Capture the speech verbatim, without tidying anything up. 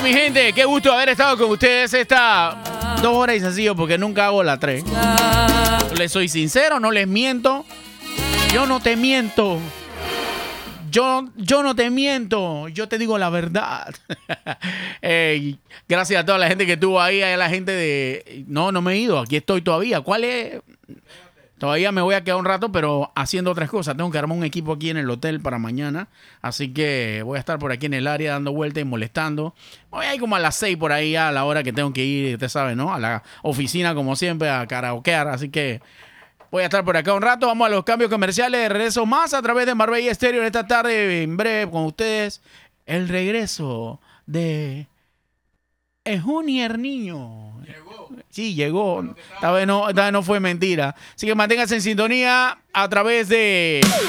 mi gente, qué gusto haber estado con ustedes esta dos horas y sencillo porque nunca hago la tres. Les soy sincero, no les miento. Yo no te miento. Yo, yo no te miento. Yo te digo la verdad. Hey, gracias a toda la gente que estuvo ahí, a la gente de... No, no me he ido. Aquí estoy todavía. ¿Cuál es...? Todavía me voy a quedar un rato, pero haciendo otras cosas. Tengo que armar un equipo aquí en el hotel para mañana. Así que voy a estar por aquí en el área dando vueltas y molestando. Voy a ir como a las seis por ahí a la hora que tengo que ir, usted sabe, ¿no? A la oficina, como siempre, a karaokear. Así que voy a estar por acá un rato. Vamos a los cambios comerciales. De regreso más a través de Marbella Estéreo en esta tarde. En breve con ustedes. El regreso de Junior Niño. Sí, llegó. Esta vez no, esta vez no fue mentira. Así que manténganse en sintonía a través de...